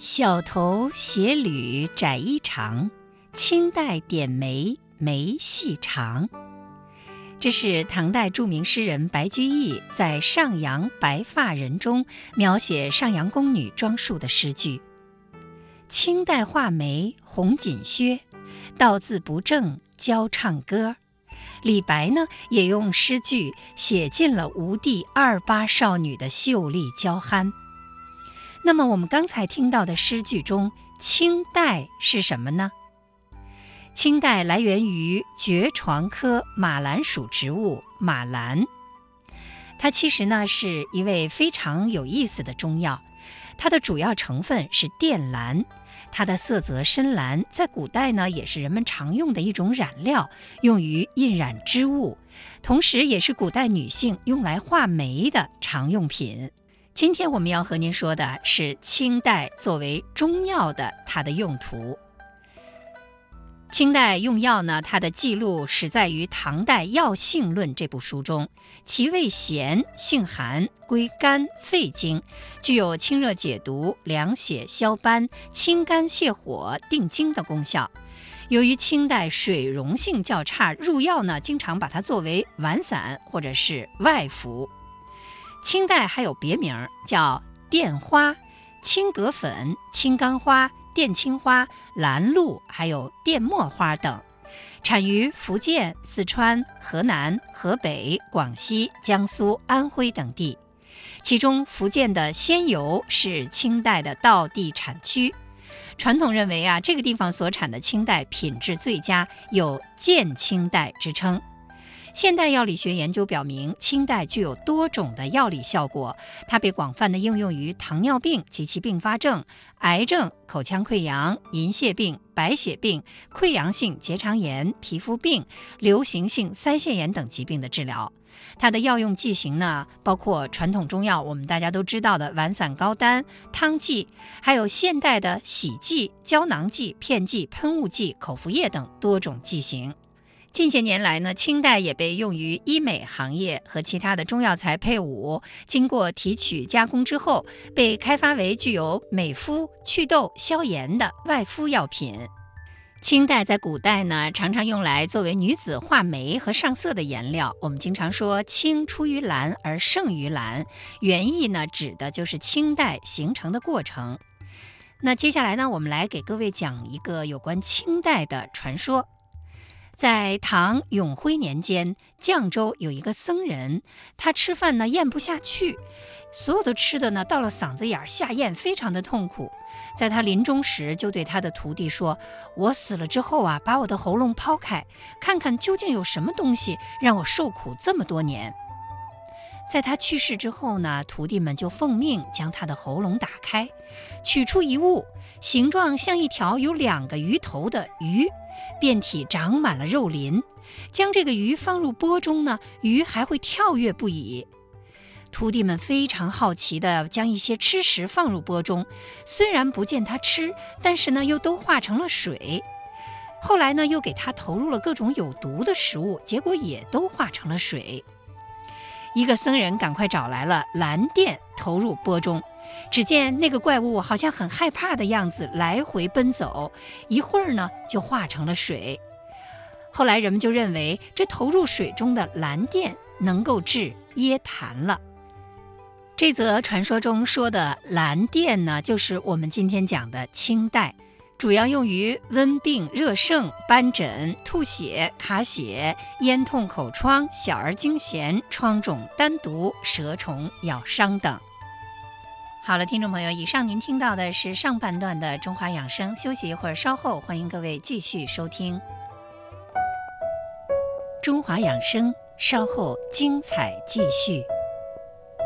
小头斜履窄衣长，青带点眉眉细长。这是唐代著名诗人白居易在《上阳白发人》中描写上阳宫女装束的诗句。青带画眉红锦靴，道字不正教唱歌。李白呢，也用诗句写尽了吴地28少女的秀丽娇憨。那么我们刚才听到的诗句中，青带是什么呢？青带来源于蕨床科马兰属植物马兰，它其实呢是一味非常有意思的中药，它的主要成分是靛蓝，它的色泽深蓝，在古代呢也是人们常用的一种染料，用于印染织物，同时也是古代女性用来画眉的常用品。今天我们要和您说的是青带作为中药的它的用途。青带用药呢，它的记录始在于唐代《药性论》这部书中，其味咸，性寒，归肝肺经，具有清热解毒、凉血消斑、清肝泻火、定惊的功效。由于青带水溶性较差，入药呢经常把它作为丸散或者是外服。青带还有别名叫靛花、青葛粉、青冈花、靛青花、兰露，还有靛墨花等，产于福建、四川、河南、河北、广西、江苏、安徽等地。其中福建的仙游是青带的道地产区。传统认为这个地方所产的青带品质最佳，有健青带之称。现代药理学研究表明，青带具有多种的药理效果，它被广泛的应用于糖尿病及其并发症、癌症、口腔溃疡、银屑病、白血病、溃疡性结肠炎、皮肤病、流行性腮腺炎等疾病的治疗。它的药用剂型呢，包括传统中药我们大家都知道的丸散膏丹、汤剂，还有现代的洗剂、胶囊剂、片剂、喷雾剂、口服液等多种剂型。近些年来呢，青带也被用于医美行业，和其他的中药材配伍，经过提取加工之后，被开发为具有美肤、祛痘、消炎的外敷药品。青带在古代呢，常常用来作为女子画眉和上色的颜料。我们经常说青出于蓝而胜于蓝，原意呢指的就是青带形成的过程。那接下来呢，我们来给各位讲一个有关青带的传说。在唐永徽年间，绛州有一个僧人，他吃饭呢咽不下去，所有的吃的呢到了嗓子眼下咽非常的痛苦。在他临终时就对他的徒弟说，我死了之后把我的喉咙抛开，看看究竟有什么东西让我受苦这么多年。在他去世之后呢，徒弟们就奉命将他的喉咙打开，取出一物，形状像一条有2个鱼头的鱼，遍体长满了肉鳞。将这个鱼放入钵中呢，鱼还会跳跃不已。徒弟们非常好奇地将一些吃食放入钵中，虽然不见它吃，但是呢又都化成了水。后来呢又给它投入了各种有毒的食物，结果也都化成了水。一个僧人赶快找来了蓝靛投入钵中，只见那个怪物好像很害怕的样子，来回奔走，一会儿呢就化成了水。后来人们就认为这投入水中的蓝靛能够治噎痰了。这则传说中说的蓝靛呢，就是我们今天讲的青带，主要用于温病、热盛、斑疹、吐血、卡血、咽痛、口疮、小儿惊痫、疮肿、丹毒、蛇虫咬伤等。好了，听众朋友，以上您听到的是上半段的中华养生，休息一会儿，稍后欢迎各位继续收听中华养生，稍后精彩继续。